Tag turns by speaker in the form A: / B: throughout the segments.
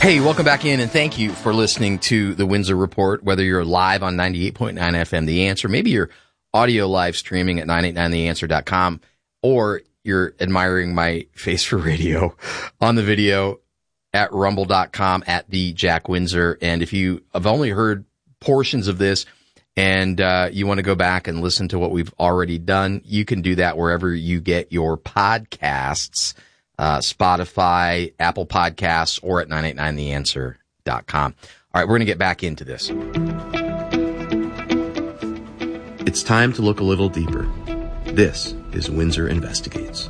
A: Hey, welcome back in, and thank you for listening to the Windsor Report, whether you're live on 98.9 FM, The Answer, maybe you're audio live streaming at 989theanswer.com, or you're admiring my face for radio on the video at rumble.com at the Jack Windsor. And if you have only heard portions of this and you want to go back and listen to what we've already done, you can do that wherever you get your podcasts. Spotify, Apple Podcasts, or at 989theanswer.com. All right, we're going to get back into this.
B: It's time to look a little deeper. This is Windsor Investigates.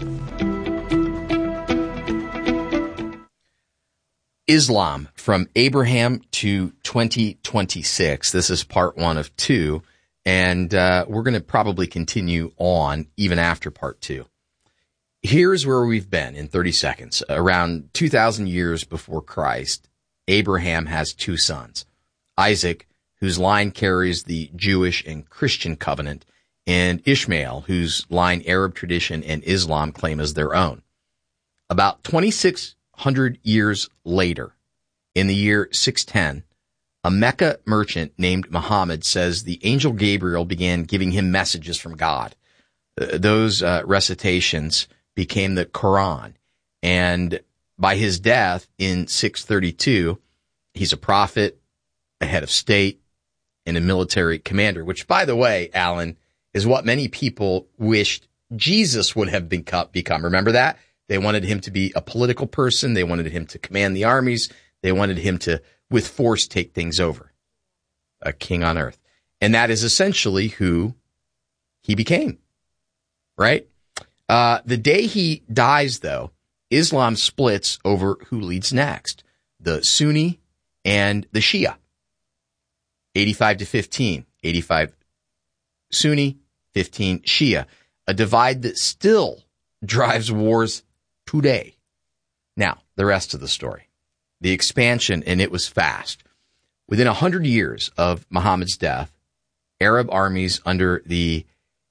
A: Islam, from Abraham to 2026. This is part 1 of 2, and we're going to probably continue on even after part 2. Here's where we've been in 30 seconds. Around 2,000 years before Christ, Abraham has 2 sons, Isaac, whose line carries the Jewish and Christian covenant, and Ishmael, whose line Arab tradition and Islam claim as their own. About 2,600 years later, in the year 610, a Mecca merchant named Muhammad says the angel Gabriel began giving him messages from God. Those recitations became the Quran, and by his death in 632, he's a prophet, a head of state, and a military commander, which, by the way, Alan, is what many people wished Jesus would have become. Remember that? They wanted him to be a political person. They wanted him to command the armies. They wanted him to, with force, take things over. A king on earth. And that is essentially who he became, right? The day he dies, though, Islam splits over who leads next, the Sunni and the Shia. 85-15, 85 Sunni, 15 Shia, a divide that still drives wars today. Now, the rest of the story. The expansion, and it was fast. Within 100 years of Muhammad's death, Arab armies under the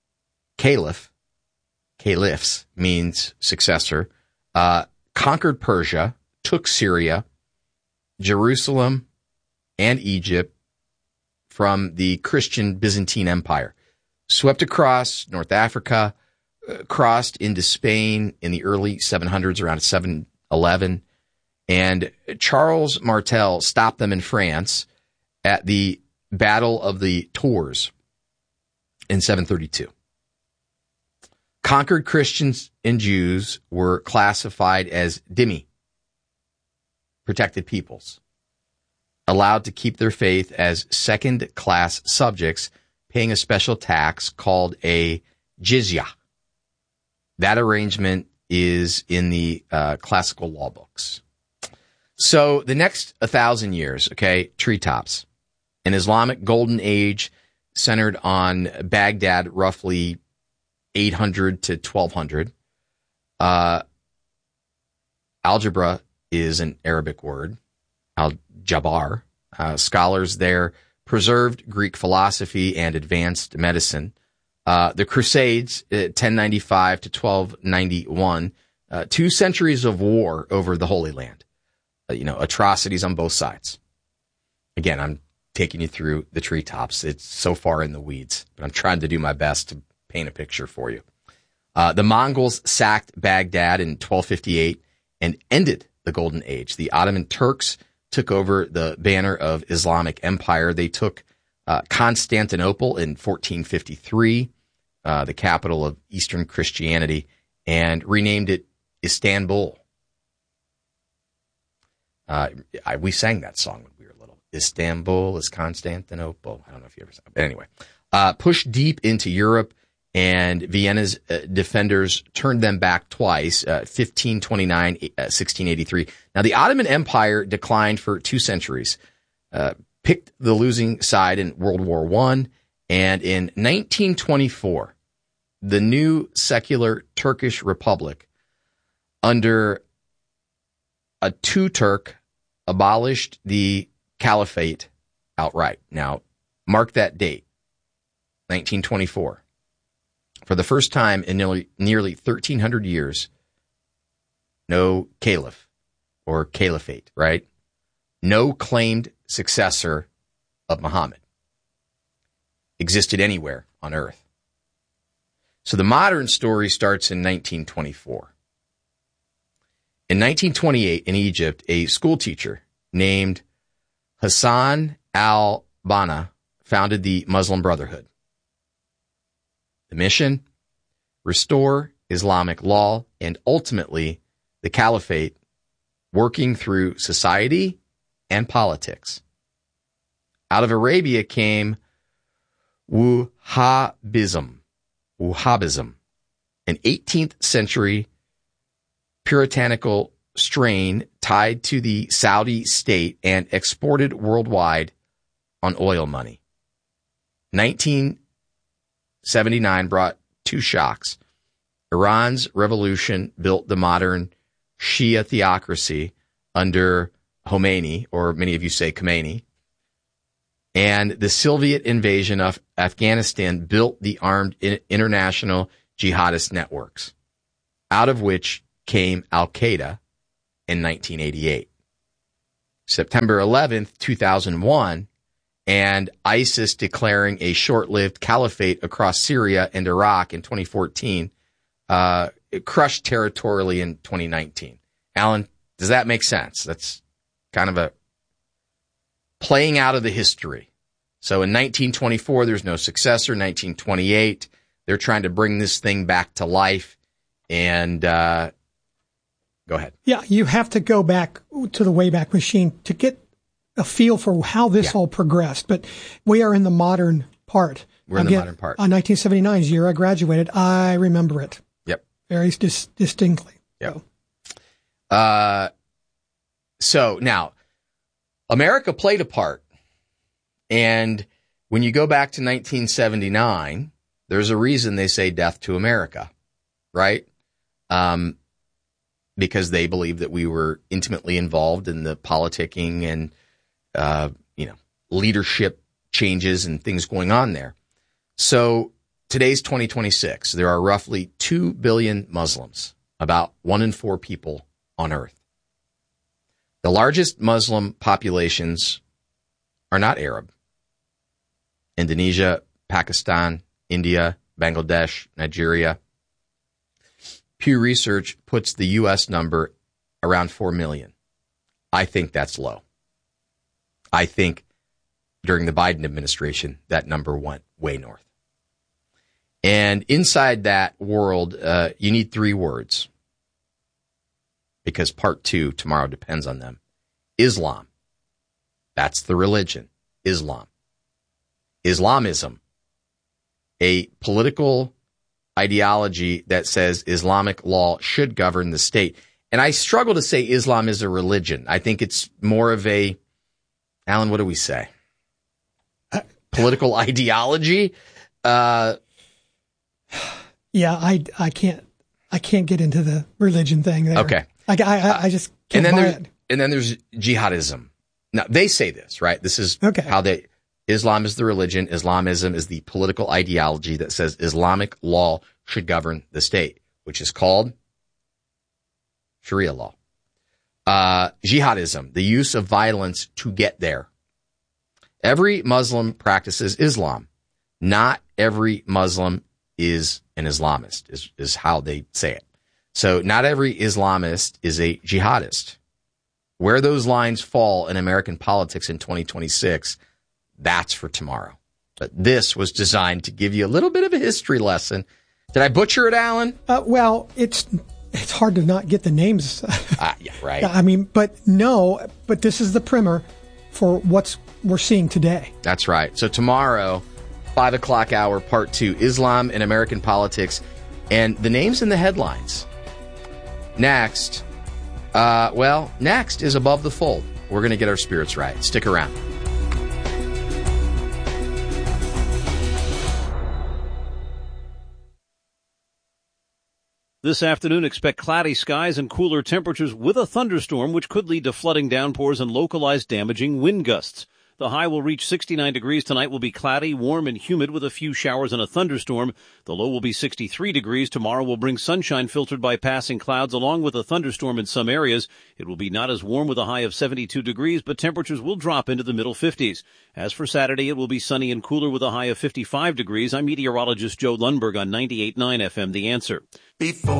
A: caliphs means successor, conquered Persia, took Syria, Jerusalem, and Egypt from the Christian Byzantine Empire, swept across North Africa, crossed into Spain in the early 700s, around 711, and Charles Martel stopped them in France at the Battle of the Tours in 732. Conquered Christians and Jews were classified as dhimmi, protected peoples, allowed to keep their faith as second-class subjects, paying a special tax called a jizya. That arrangement is in the classical law books. So the next 1,000 years, okay, treetops, an Islamic golden age centered on Baghdad, roughly 800 to 1200. Algebra is an Arabic word, al-jabar. Scholars there preserved Greek philosophy and advanced medicine. The Crusades, 1095 to 1291, 2 centuries of war over the Holy Land. Atrocities on both sides. Again, I'm taking you through the treetops. It's so far in the weeds, but I'm trying to do my best to paint a picture for you. The Mongols sacked Baghdad in 1258 and ended the Golden Age. The Ottoman Turks took over the banner of Islamic Empire. They took Constantinople in 1453, the capital of Eastern Christianity, and renamed it Istanbul. We sang that song when we were little. Istanbul is Constantinople. I don't know if you ever sang it. But anyway, pushed deep into Europe, and Vienna's defenders turned them back twice, 1529, 1683. Now, the Ottoman Empire declined for 2 centuries, picked the losing side in World War I, and in 1924, the new secular Turkish Republic, under Ataturk, abolished the caliphate outright. Now, mark that date, 1924. For the first time in nearly 1,300 years, no caliph or caliphate, right? no claimed successor of Muhammad existed anywhere on earth. So the modern story starts in 1924. In 1928, in Egypt, a school teacher named Hassan al-Banna founded the Muslim Brotherhood. The mission? Restore Islamic law and ultimately the caliphate, working through society and politics. Out of Arabia came Wahhabism, an 18th century puritanical strain tied to the Saudi state and exported worldwide on oil money. 1979 brought two shocks. Iran's revolution built the modern Shia theocracy under Khomeini, or many of you say Khomeini, and the Soviet invasion of Afghanistan built the armed international jihadist networks, out of which came Al-Qaeda in 1988. September 11th, 2001, and ISIS declaring a short-lived caliphate across Syria and Iraq in 2014, it crushed territorially in 2019. Alan, does that make sense? That's kind of a playing out of the history. So in 1924, there's no successor. 1928, they're trying to bring this thing back to life. And go ahead.
C: Yeah, you have to go back to the Wayback Machine to get a feel for how this all progressed. But we are in the modern part.
A: We're in the modern part.
C: 1979 year I graduated. I remember it.
A: Yep.
C: Very distinctly.
A: Yep. So now, America played a part. And when you go back to 1979, there's a reason they say death to America, right? Because they believe that we were intimately involved in the politicking and, leadership changes and things going on there. So today's 2026. There are roughly 2 billion Muslims, about 1 in 4 people on earth. The largest Muslim populations are not Arab. Indonesia, Pakistan, India, Bangladesh, Nigeria. Pew Research puts the U.S. number around 4 million. I think that's low. I think during the Biden administration, that number went way north. And inside that world, you need 3 words, because part 2 tomorrow depends on them. Islam. That's the religion. Islam. Islamism. A political ideology that says Islamic law should govern the state. And I struggle to say Islam is a religion. I think it's more of a, Alan, what do we say? Political ideology?
C: Yeah, I can't get into the religion thing there.
A: Okay.
C: I just can't buy it.
A: And then there's jihadism. Now, they say this, right? This is how Islam is the religion. Islamism is the political ideology that says Islamic law should govern the state, which is called Sharia law. Jihadism, the use of violence to get there. Every Muslim practices Islam. Not every Muslim is an Islamist, is how they say it. So not every Islamist is a jihadist. Where those lines fall in American politics in 2026, that's for tomorrow. But this was designed to give you a little bit of a history lesson. Did I butcher it, Alan?
C: Well, it's hard to not get the names.
A: Yeah, right.
C: I mean, but this is the primer for what we're seeing today.
A: That's right. So tomorrow, 5 o'clock hour, part 2, Islam in American politics, and the names in the headlines. Next, next is Above the Fold. We're going to get our spirits right. Stick around.
D: This afternoon, expect cloudy skies and cooler temperatures with a thunderstorm, which could lead to flooding downpours and localized damaging wind gusts. The high will reach 69 degrees. Tonight will be cloudy, warm, and humid with a few showers and a thunderstorm. The low will be 63 degrees. Tomorrow will bring sunshine filtered by passing clouds along with a thunderstorm in some areas. It will be not as warm with a high of 72 degrees, but temperatures will drop into the middle 50s. As for Saturday, it will be sunny and cooler with a high of 55 degrees. I'm meteorologist Joe Lundberg on 98.9 FM, The Answer.
E: Before